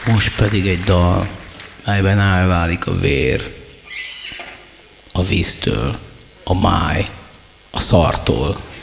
Most pedig egy dal, melyben elválik a vér a víztől, a máj a szartól.